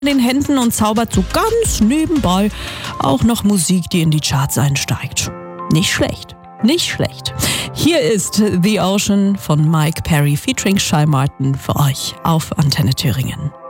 in den Händen und zaubert so ganz nebenbei auch noch Musik, die in die Charts einsteigt. Nicht schlecht, nicht schlecht. Hier ist The Ocean von Mike Perry featuring Shy Martin für euch auf Antenne Thüringen.